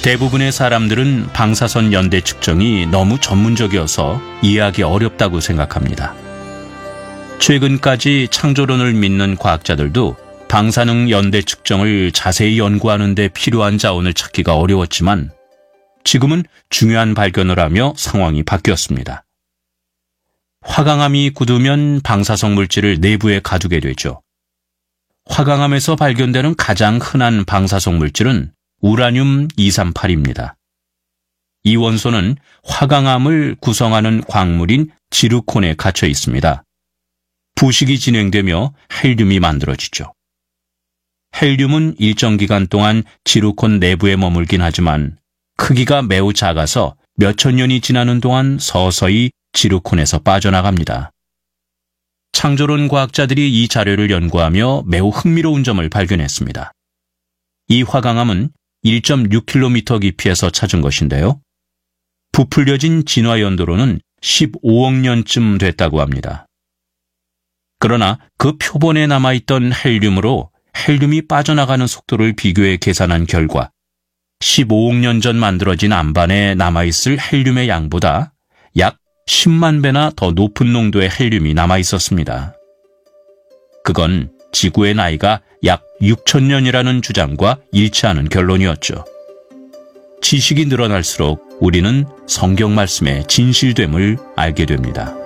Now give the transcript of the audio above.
대부분의 사람들은 방사선 연대 측정이 너무 전문적이어서 이해하기 어렵다고 생각합니다. 최근까지 창조론을 믿는 과학자들도 방사능 연대 측정을 자세히 연구하는 데 필요한 자원을 찾기가 어려웠지만 지금은 중요한 발견을 하며 상황이 바뀌었습니다. 화강암이 굳으면 방사성 물질을 내부에 가두게 되죠. 화강암에서 발견되는 가장 흔한 방사성 물질은 우라늄 238입니다. 이 원소는 화강암을 구성하는 광물인 지르콘에 갇혀 있습니다. 부식이 진행되며 헬륨이 만들어지죠. 헬륨은 일정 기간 동안 지르콘 내부에 머물긴 하지만 크기가 매우 작아서 몇천 년이 지나는 동안 서서히 지르콘에서 빠져나갑니다. 창조론 과학자들이 이 자료를 연구하며 매우 흥미로운 점을 발견했습니다. 이 화강암은 1.6km 깊이에서 찾은 것인데요. 부풀려진 진화 연도로는 15억 년쯤 됐다고 합니다. 그러나 그 표본에 남아있던 헬륨으로 헬륨이 빠져나가는 속도를 비교해 계산한 결과 15억 년 전 만들어진 암반에 남아있을 헬륨의 양보다 약 10만 배나 더 높은 농도의 헬륨이 남아있었습니다. 그건 지구의 나이가 약 6,000년이라는 주장과 일치하는 결론이었죠. 지식이 늘어날수록 우리는 성경 말씀의 진실됨을 알게 됩니다.